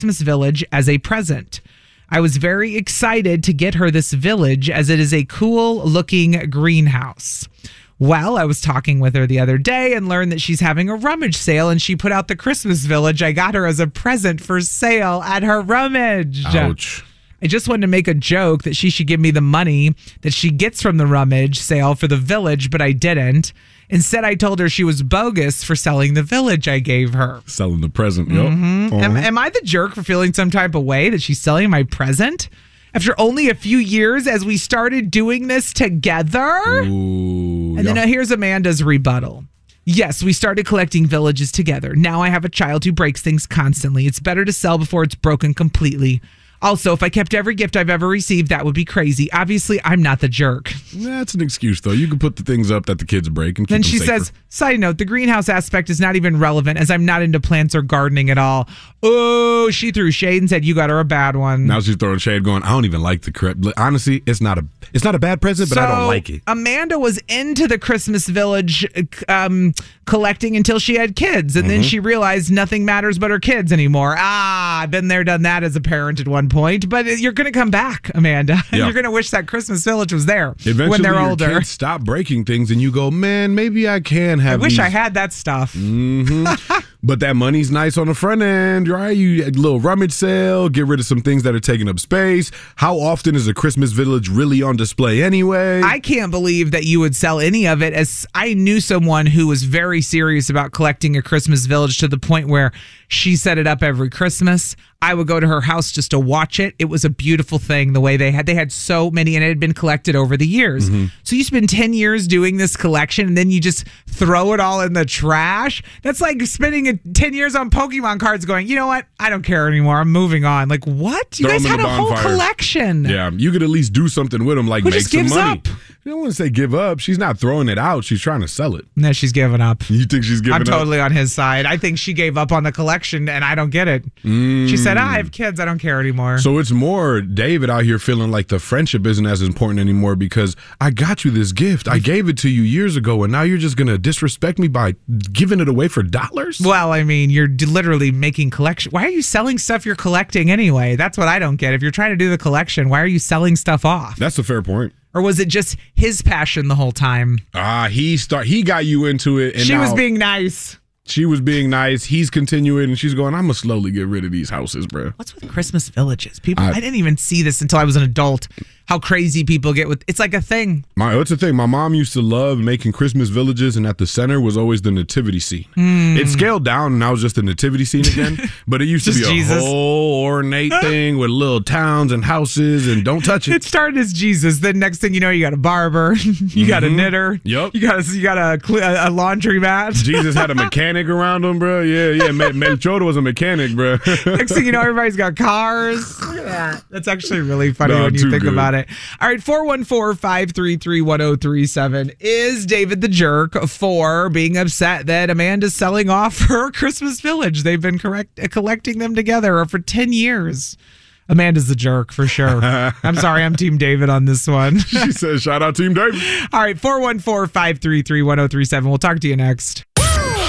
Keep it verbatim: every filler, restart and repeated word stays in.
Christmas village as a present. I was very excited to get her this village as it is a cool looking greenhouse. Well, I was talking with her the other day and learned that she's having a rummage sale, and she put out the Christmas village I got her as a present for sale at her rummage. Ouch. I just wanted to make a joke that she should give me the money that she gets from the rummage sale for the village, but I didn't. Instead, I told her she was bogus for selling the village I gave her. Selling the present, yep. Mm-hmm. Uh-huh. Am, am I the jerk for feeling some type of way that she's selling my present? After only a few years as we started doing this together? Ooh, and then yeah. uh, here's Amanda's rebuttal. Yes, we started collecting villages together. Now I have a child who breaks things constantly. It's better to sell before it's broken completely. Also, if I kept every gift I've ever received, that would be crazy. Obviously, I'm not the jerk. That's an excuse, though. You can put the things up that the kids break and keep Then them she safer. says, side note, the greenhouse aspect is not even relevant as I'm not into plants or gardening at all. Oh, she threw shade and said, you got her a bad one. Now she's throwing shade going, I don't even like the crap. Honestly, it's not a it's not a bad present, but so, I don't like it. Amanda was into the Christmas village um, collecting until she had kids. And Mm-hmm. then she realized nothing matters but her kids anymore. Ah, I've been there, done that as a parent at one point. But you're going to come back, Amanda. And Yeah. you're going to wish that Christmas village was there Eventually, when they're your older. kids stop breaking things and you go, man, maybe I can I have wish these. I had that stuff. Mm-hmm. But that money's nice on the front end, right? You a little rummage sale, get rid of some things that are taking up space. How often is a Christmas village really on display anyway? I can't believe that you would sell any of it. As I knew someone who was very serious about collecting a Christmas village to the point where she set it up every Christmas. I would go to her house just to watch it. It was a beautiful thing the way they had. They had so many and it had been collected over the years. Mm-hmm. So you spend ten years doing this collection and then you just throw it all in the trash. That's like spending ten years on Pokemon cards going, you know what? I don't care anymore. I'm moving on. Like, what? You Throw guys them in had the a whole bonfire. collection. Yeah, you could at least do something with them, like Who make just some gives money. up? You don't want to say give up. She's not throwing it out. She's trying to sell it. No, she's giving up. You think she's giving I'm up? totally on his side. I think she gave up on the collection, and I don't get it. Mm. She said, ah, I have kids. I don't care anymore. So it's more David out here feeling like the friendship isn't as important anymore because I got you this gift. I gave it to you years ago, and now you're just going to disrespect me by giving it away for dollars? Well, I mean, you're d- literally making collection. Why are you selling stuff you're collecting anyway? That's what I don't get. If you're trying to do the collection, why are you selling stuff off? That's a fair point. Or was it just his passion the whole time? Ah, he start. He got you into it, and She now was being nice. She was being nice. He's continuing, and she's going, I'm going to slowly get rid of these houses, bro. What's with Christmas villages? People, I- I didn't even see this until I was an adult. How crazy people get with it's like a thing. My, it's the thing. My mom used to love making Christmas villages, and at the center was always the nativity scene. Mm. It scaled down, and now it's just the nativity scene again. But it used to Just be a Jesus. whole ornate thing with little towns and houses, and don't touch it. It started as Jesus. Then next thing you know, you got a barber, you got a Mhm. knitter, Yep. you got a, you got a, cl- a laundry mat. Jesus had a mechanic around him, bro. Yeah, yeah. Mel- Melchor was a mechanic, bro. Next thing you know, everybody's got cars. Look at that. That's actually really funny No, when you too think good. about it. All right, four one four, five three three, one oh three seven. Is David the jerk for being upset that Amanda's selling off her Christmas village? They've been correct, collecting them together for ten years. Amanda's the jerk for sure. I'm sorry, I'm Team David on this one. She says, shout out Team David. All right, four one four, five three three, one oh three seven. We'll talk to you next.